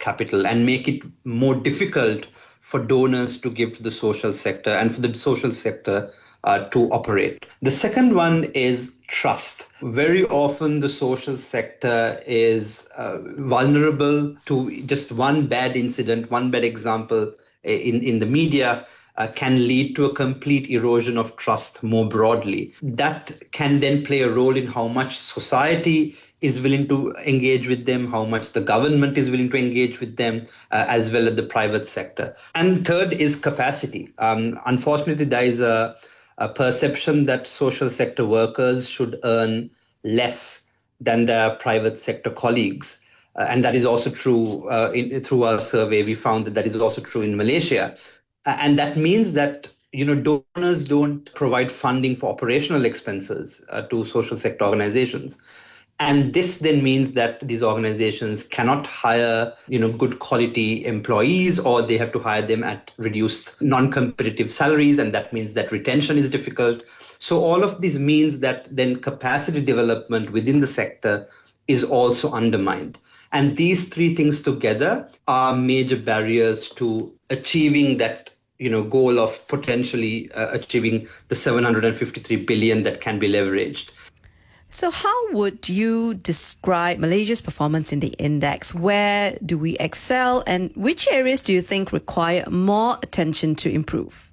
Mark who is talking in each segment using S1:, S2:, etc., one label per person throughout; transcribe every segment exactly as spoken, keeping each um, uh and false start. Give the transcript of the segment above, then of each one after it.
S1: capital and make it more difficult for donors to give to the social sector and for the social sector uh, to operate. The second one is trust. Very often the social sector is uh, vulnerable to just one bad incident, one bad example in, in the media uh, can lead to a complete erosion of trust more broadly. That can then play a role in how much society is willing to engage with them, how much the government is willing to engage with them, uh, as well as the private sector. And third is capacity. Um, unfortunately, there is a, a perception that social sector workers should earn less than their private sector colleagues. Uh, and that is also true uh, in, through our survey. We found that that is also true in Malaysia. Uh, and that means that you know, donors don't provide funding for operational expenses uh, to social sector organizations. And this then means that these organizations cannot hire, you know, good quality employees, or they have to hire them at reduced non-competitive salaries. And that means that retention is difficult. So all of this means that then capacity development within the sector is also undermined. And these three things together are major barriers to achieving that, you know, goal of potentially uh, achieving the seven hundred fifty-three billion that can be leveraged.
S2: So how would you describe Malaysia's performance in the index? Where do we excel, and which areas do you think require more attention to improve?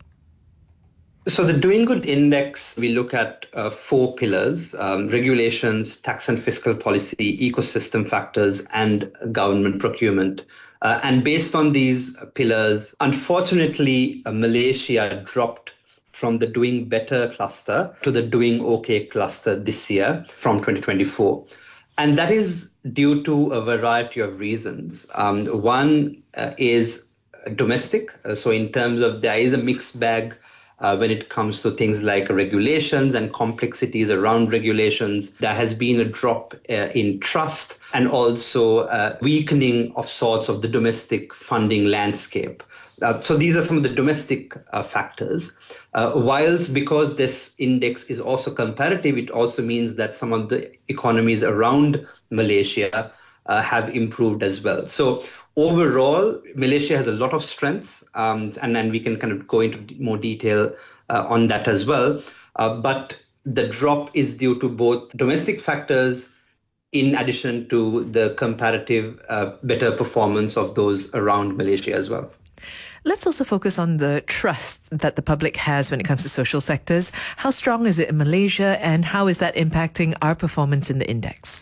S1: So the Doing Good Index, we look at uh, four pillars: um, regulations, tax and fiscal policy, ecosystem factors, and government procurement. Uh, and based on these pillars, unfortunately, uh, Malaysia dropped from the Doing Better cluster to the Doing Okay cluster this year from twenty twenty-four. And that is due to a variety of reasons. Um, one uh, is domestic. Uh, so in terms of there is a mixed bag uh, when it comes to things like regulations and complexities around regulations. There has been a drop uh, in trust and also uh, weakening of sorts of the domestic funding landscape. Uh, so these are some of the domestic uh, factors. Uh, whilst because this index is also comparative, it also means that some of the economies around Malaysia uh, have improved as well. So overall, Malaysia has a lot of strengths, um, and then we can kind of go into more detail uh, on that as well. Uh, but the drop is due to both domestic factors in addition to the comparative uh, better performance of those around Malaysia as well.
S3: Let's also focus on the trust that the public has when it comes to social sectors. How strong is it in Malaysia, and how is that impacting our performance in the index?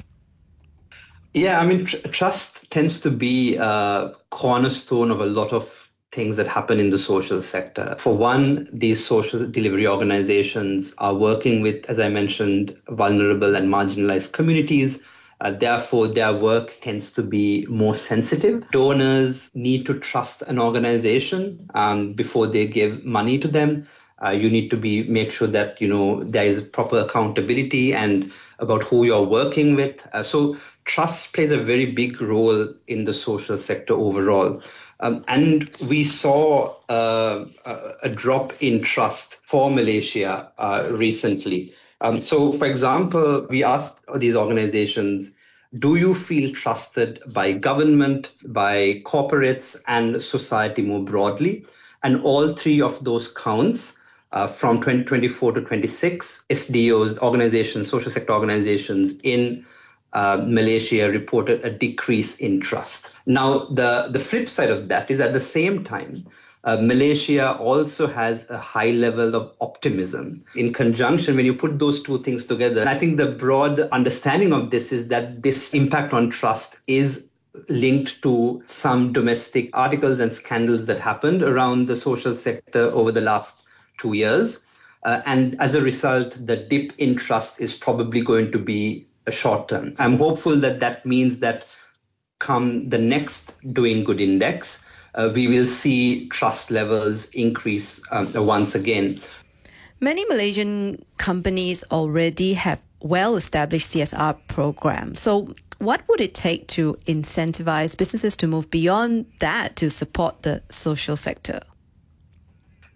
S1: Yeah, I mean, tr- trust tends to be a cornerstone of a lot of things that happen in the social sector. For one, these social delivery organizations are working with, as I mentioned, vulnerable and marginalized communities. Uh, therefore, their work tends to be more sensitive. Donors need to trust an organization um, before they give money to them. Uh, you need to be make sure that you know there is proper accountability and about who you're working with. Uh, so trust plays a very big role in the social sector overall. Um, and we saw uh, a, a drop in trust for Malaysia uh, recently. Um, so, for example, we asked these organizations, do you feel trusted by government, by corporates, and society more broadly? And all three of those counts uh, from twenty twenty-four to twenty-six, S D Os, organizations, social sector organizations in uh, Malaysia reported a decrease in trust. Now, the, the flip side of that is at the same time, Uh, Malaysia also has a high level of optimism. In conjunction, when you put those two things together, and I think the broad understanding of this is that this impact on trust is linked to some domestic articles and scandals that happened around the social sector over the last two years. Uh, and as a result, the dip in trust is probably going to be a short term. I'm hopeful that that means that come the next Doing Good Index, Uh, we will see trust levels increase um, once again.
S2: Many Malaysian companies already have well-established C S R programs. So what would it take to incentivize businesses to move beyond that to support the social sector?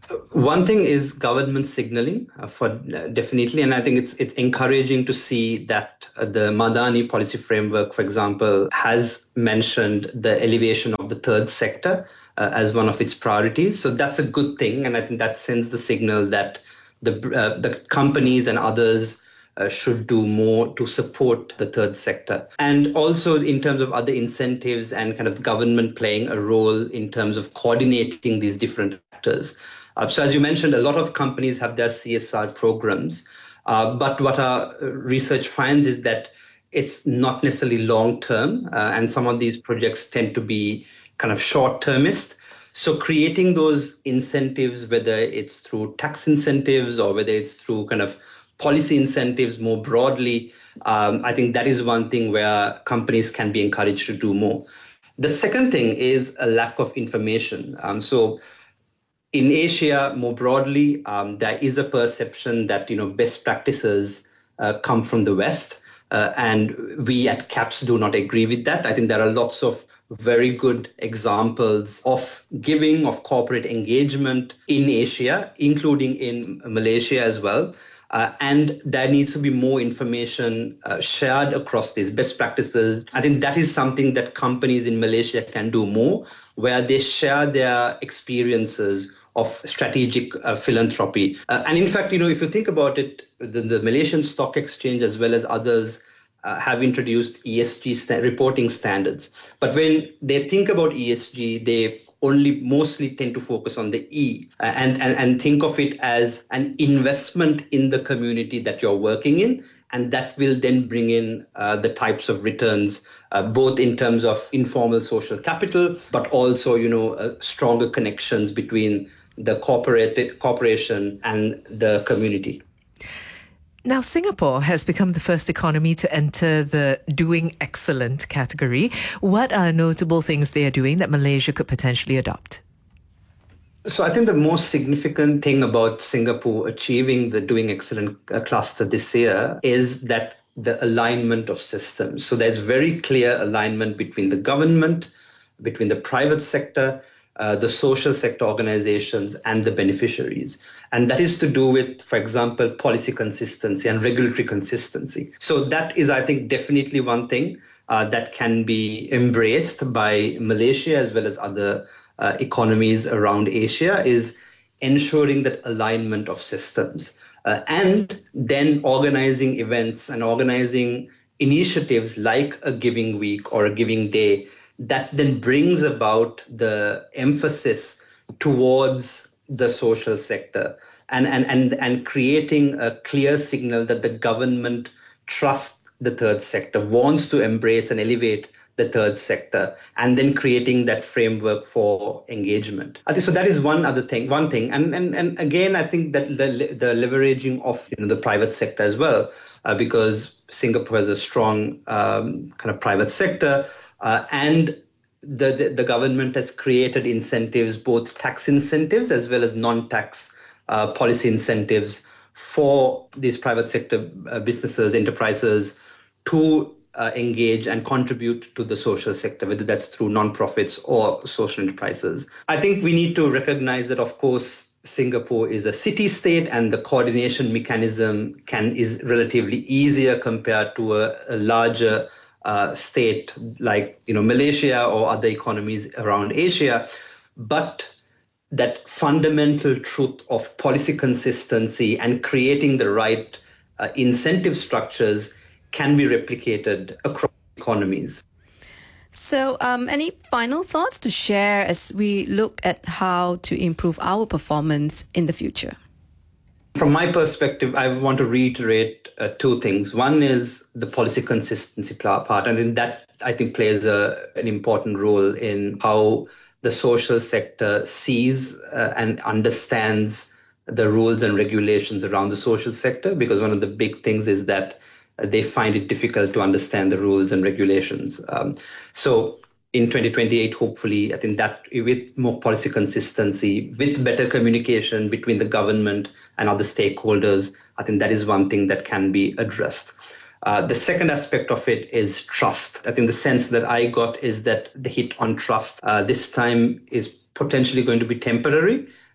S1: One thing is government signaling uh, for uh, definitely, and I think it's it's encouraging to see that uh, the Madani policy framework, for example, has mentioned the elevation of the third sector uh, as one of its priorities. So that's a good thing, and I think that sends the signal that the uh, the companies and others uh, should do more to support the third sector, and also in terms of other incentives and kind of government playing a role in terms of coordinating these different actors. Uh, so as you mentioned, a lot of companies have their C S R programs, uh, but what our research finds is that it's not necessarily long-term, uh, and some of these projects tend to be kind of short-termist. So creating those incentives, whether it's through tax incentives or whether it's through kind of policy incentives more broadly, um, I think that is one thing where companies can be encouraged to do more. The second thing is a lack of information. Um, so In Asia, more broadly, um, there is a perception that, you know, best practices uh, come from the West, uh, and we at CAPS do not agree with that. I think there are lots of very good examples of giving, of corporate engagement in Asia, including in Malaysia as well. Uh, and there needs to be more information uh, shared across these best practices. I think that is something that companies in Malaysia can do more, where they share their experiences of strategic uh, philanthropy. Uh, and in fact, you know, if you think about it, the, the Malaysian Stock Exchange as well as others uh, have introduced E S G sta- reporting standards. But when they think about E S G, they only mostly tend to focus on the E uh, and, and, and think of it as an investment in the community that you're working in. And that will then bring in uh, the types of returns, uh, both in terms of informal social capital, but also, you know, uh, stronger connections between the corporate corporation and the community.
S3: Now, Singapore has become the first economy to enter the doing excellent category. What are notable things they are doing that Malaysia could potentially adopt?
S1: So I think the most significant thing about Singapore achieving the doing excellent cluster this year is that the alignment of systems. So there's very clear alignment between the government, between the private sector, uh, the social sector organizations, and the beneficiaries. And that is to do with, for example, policy consistency and regulatory consistency. So that is, I think, definitely one thing uh, that can be embraced by Malaysia as well as other Uh, economies around Asia, is ensuring that alignment of systems uh, and then organizing events and organizing initiatives like a giving week or a giving day that then brings about the emphasis towards the social sector and, and, and, and creating a clear signal that the government trusts the third sector, wants to embrace and elevate the third sector, and then creating that framework for engagement. I think so. That is one other thing. One thing, and and and again, I think that the the leveraging of you know the private sector as well, uh, because Singapore has a strong um, kind of private sector, uh, and the, the the government has created incentives, both tax incentives as well as non-tax uh, policy incentives for these private sector uh, businesses, enterprises, to Uh, engage and contribute to the social sector, whether that's through non-profits or social enterprises. I think we need to recognize that, of course, Singapore is a city-state and the coordination mechanism can is relatively easier compared to a, a larger uh, state like you know Malaysia or other economies around Asia. But that fundamental truth of policy consistency and creating the right uh, incentive structures can be replicated across economies.
S2: So um, any final thoughts to share as we look at how to improve our performance in the future?
S1: From my perspective, I want to reiterate uh, two things. One is the policy consistency part, and then that, I think, plays a, an important role in how the social sector sees uh, and understands the rules and regulations around the social sector, because one of the big things is that they find it difficult to understand the rules and regulations. Um, so in twenty twenty-eight, hopefully, I think that with more policy consistency, with better communication between the government and other stakeholders, I think that is one thing that can be addressed. Uh, the second aspect of it is trust. I think the sense that I got is that the hit on trust uh, this time is potentially going to be temporary,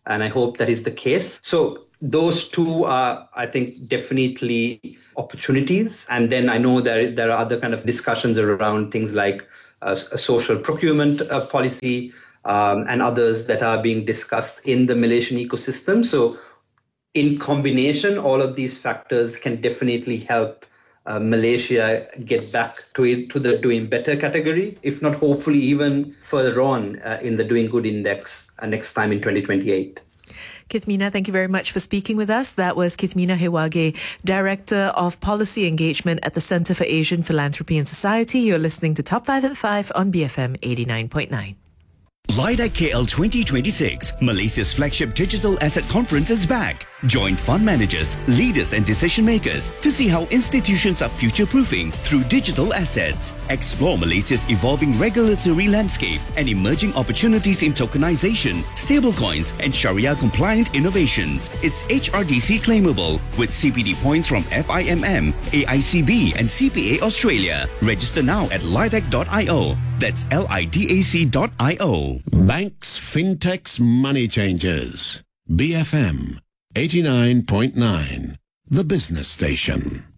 S1: And I hope that is the case. So those two are, I think, definitely opportunities. And then I know there, there are other kind of discussions around things like uh, a social procurement uh, policy um, and others that are being discussed in the Malaysian ecosystem. So in combination, all of these factors can definitely help uh, Malaysia get back to it, to the doing better category, if not hopefully even further on uh, in the doing good index uh, next time in twenty twenty-eight.
S3: Kithmina, thank you very much for speaking with us. That was Kithmina Hewage, Director of Policy Engagement at the Centre for Asian Philanthropy and Society. You're listening to Top five at five on B F M eighty-nine point nine.
S4: LIDAC K L twenty twenty-six, Malaysia's flagship digital asset conference, is back. Join fund managers, leaders and decision makers to see how institutions are future-proofing through digital assets. Explore Malaysia's evolving regulatory landscape and emerging opportunities in tokenization, stablecoins and Sharia-compliant innovations. It's H R D C claimable with C P D points from F I M M, A I C B and C P A Australia. Register now at lidac dot i o. That's L I D A C dot I O.
S5: Banks, fintechs, money changers. B F M eighty-nine point nine, the business station.